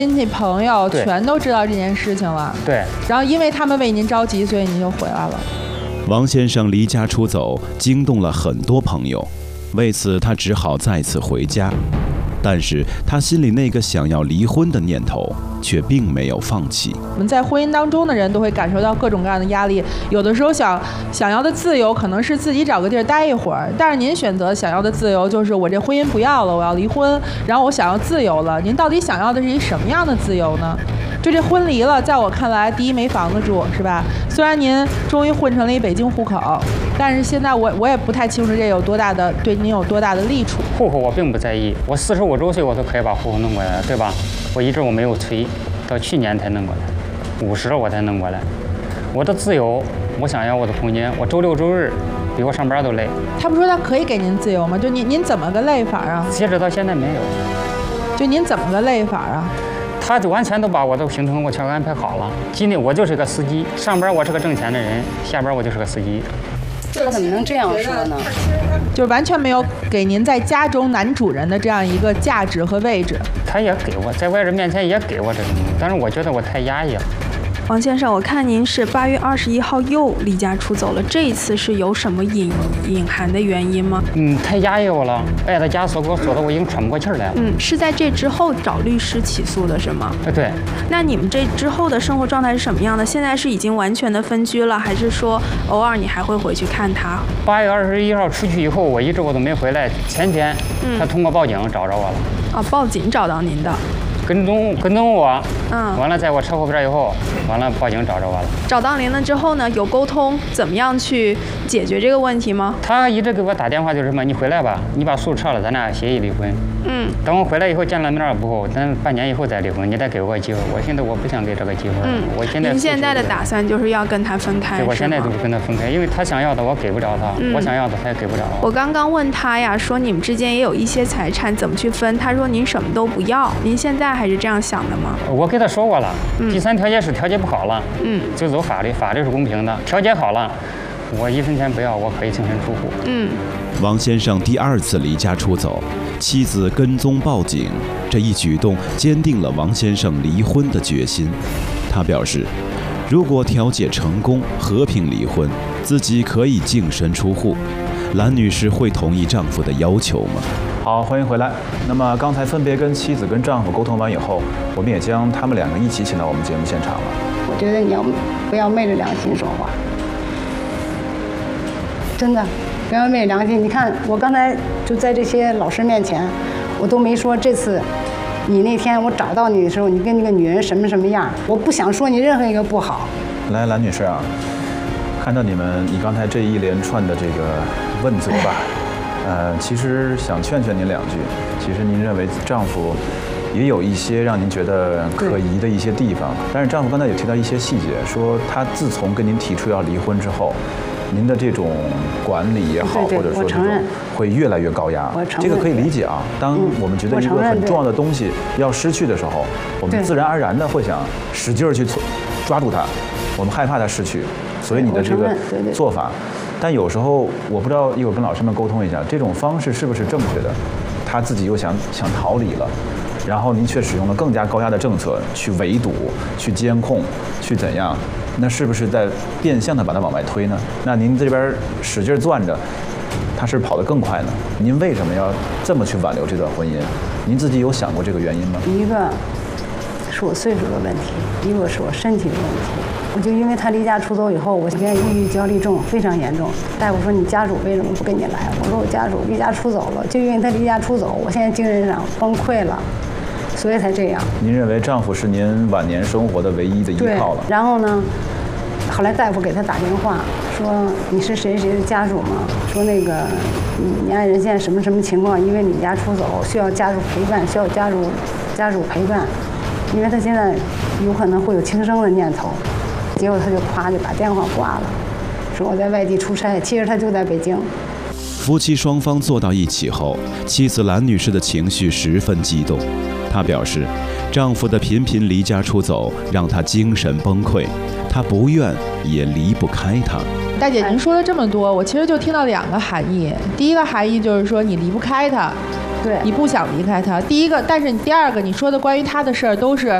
亲戚朋友全都知道这件事情了。 对。 然后因为他们为您着急，所以您就回来了。 王先生离家出走，惊动了很多朋友，为此他只好再次回家。但是他心里那个想要离婚的念头却并没有放弃。 我们在婚姻当中的人都会感受到各种各样的压力，有的时候想要的自由可能是自己找个地儿待一会儿，但是您选择想要的自由就是我这婚姻不要了，我要离婚，然后我想要自由了。您到底想要的是一什么样的自由呢？就这婚离了，在我看来，第一没房子住，是吧？虽然您终于混成了一北京户口，但是现在我也不太清楚这有多大的对您有多大的利处。 户口我并不在意，我45周岁我都可以把户口弄过来，对吧？我一直我没有催，到去年才弄过来，50了我才弄过来。我的自由，我想要我的空间，我周六周日比我上班都累。 他不说他可以给您自由吗？就您怎么个累法啊？ 截止到现在没有。 就您怎么个累法啊？ 他就完全都把我的行程给我全安排好了。今天我就是个司机，上班我是个挣钱的人，下班我就是个司机。 他怎么能这样说呢？ 就完全没有给您在家中男主人的这样一个价值和位置。 他也给我，在外人面前也给我这种，但是我觉得我太压抑了。 王先生，我看您是8月21号又离家出走了，这一次是有什么隐含的原因吗？ 太压抑我了，挨着枷锁给我锁的我已经喘不过气来了。 是在这之后找律师起诉的是吗？ 对。 那你们这之后的生活状态是什么样的？现在是已经完全的分居了，还是说偶尔你还会回去看他 ？8月21号出去以后，我一直我都没回来。前天，他通过报警找着我了。 哦，报警找到您的。 跟踪我，完了在我车后边以后，完了报警找着我了。 找到您了之后呢，有沟通怎么样去解决这个问题吗？ 他一直给我打电话就是什么，你回来吧，你把诉撤了，咱俩协议离婚。等我回来以后见了面不后，咱半年以后再离婚，你再给我个机会。我现在我不想给这个机会。我现在。 您现在的打算就是要跟他分开？ 对，我现在就是跟他分开，因为他想要的我给不了他，我想要的他也给不了我。 我刚刚问他呀，说你们之间也有一些财产，怎么去分？他说您什么都不要。您现在还是这样想的吗？ 我跟他说过了，第三调解室调解不好了，就走法律，法律是公平的，调解好了，我1分钱不要，我可以净身出户。 王先生第2次离家出走，妻子跟踪报警，这一举动坚定了王先生离婚的决心。他表示，如果调解成功，和平离婚，自己可以净身出户。兰女士会同意丈夫的要求吗？ 好，欢迎回来。那么刚才分别跟妻子跟丈夫沟通完以后，我们也将他们2个一起请到我们节目现场了。 我觉得你不要昧着良心说话，真的不要昧着良心。你看我刚才就在这些老师面前，我都没说这次你那天我找到你的时候，你跟那个女人什么样，我不想说你任何一个不好。 来，兰女士啊，看到你刚才这一连串的这个问责吧。其实想劝劝您2句。其实您认为丈夫也有一些让您觉得可疑的一些地方，但是丈夫刚才有提到一些细节，说他自从跟您提出要离婚之后，您的这种管理也好，或者说这种会越来越高压。这个可以理解啊。当我们觉得一个很重要的东西要失去的时候，我们自然而然的会想使劲去抓住它，我们害怕它失去，所以你的这个做法。但有时候我不知道，一会儿跟老师们沟通一下，这种方式是不是正确的？他自己又想逃离了，然后您却使用了更加高压的政策去围堵、去监控、去怎样？那是不是在变相的把它往外推呢？那您这边使劲攥着，他是跑得更快呢？您为什么要这么去挽留这段婚姻？您自己有想过这个原因吗？ 一个是我岁数的问题，一个是我身体的问题。我就因为他离家出走以后，我现在抑郁焦虑症非常严重。大夫说你家属为什么不跟你来？我说我家属离家出走了，就因为他离家出走，我现在精神上崩溃了，所以才这样。 您认为丈夫是您晚年生活的唯一的依靠了？ 然后呢，后来大夫给他打电话说你是谁谁的家属吗？说那个你爱人现在什么情况？因为离家出走需要家属陪伴，需要家属陪伴，因为他现在有可能会有轻生的念头。结果他就啪就把电话挂了，说我在外地出差，其实他就在北京。 夫妻双方坐到一起后，妻子兰女士的情绪十分激动。她表示，丈夫的频频离家出走让她精神崩溃，她不愿也离不开他。 大姐，您说了这么多，我其实就听到2个含义。第一个含义就是说你离不开他， 对， 你不想离开他。第一个，但是你第二个你说的关于他的事儿都是